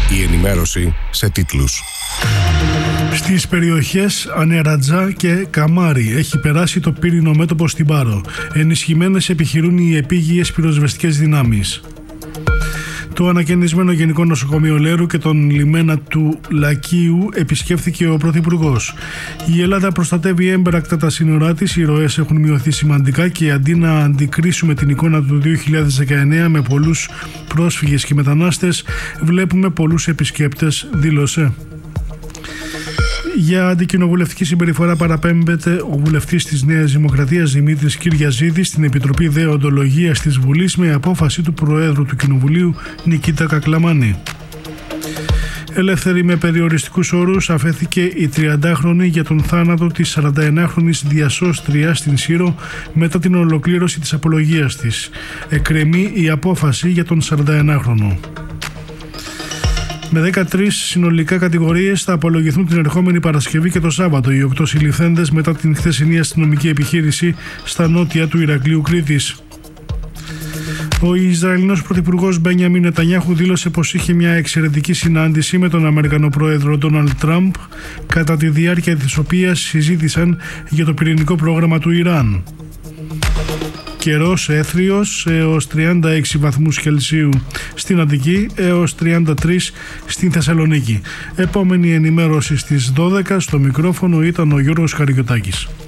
Η ενημέρωση σε τίτλους. Στις περιοχές Ανερατζά και Καμάρι έχει περάσει το πύρινο μέτωπο στην Πάρο. Ενισχυμένες επιχειρούν οι επίγειες πυροσβεστικές δυνάμεις. Το ανακαινισμένο Γενικό Νοσοκομείο Λέρου και τον λιμένα του Λακίου επισκέφθηκε ο Πρωθυπουργός. Η Ελλάδα προστατεύει έμπρακτα τα σύνορά της, οι ροές έχουν μειωθεί σημαντικά και αντί να αντικρίσουμε την εικόνα του 2019 με πολλούς πρόσφυγες και μετανάστες, βλέπουμε πολλούς επισκέπτες, δήλωσε. Για αντικοινοβουλευτική συμπεριφορά παραπέμπεται ο βουλευτής της Νέας Δημοκρατίας Δημήτρης Κυριαζίδης στην Επιτροπή Δεοντολογίας της Βουλής με απόφαση του Προέδρου του Κοινοβουλίου Νικήτα Κακλαμάνη. Ελεύθερη με περιοριστικούς όρους αφέθηκε η 30χρονη για τον θάνατο της 41χρονης διασώστριας στην Σύρο μετά την ολοκλήρωση της απολογίας της. Εκκρεμεί η απόφαση για τον 41χρονο. Με 13 συνολικά κατηγορίες θα απολογηθούν την ερχόμενη Παρασκευή και το Σάββατο οι 8 συλληφθέντες μετά την χθεσινή αστυνομική επιχείρηση στα νότια του Ηρακλείου Κρήτης. Ο Ισραηλινός Πρωθυπουργός Μπένιαμιν Νετανιάχου δήλωσε πως είχε μια εξαιρετική συνάντηση με τον Αμερικανό Πρόεδρο Ντόναλντ Τραμπ, κατά τη διάρκεια της οποίας συζήτησαν για το πυρηνικό πρόγραμμα του Ιράν. Καιρός έθριος έως 36 βαθμούς Κελσίου στην Αττική έως 33 στην Θεσσαλονίκη. Επόμενη ενημέρωση στις 12. Στο μικρόφωνο ήταν ο Γιώργος Χαρικιωτάκης.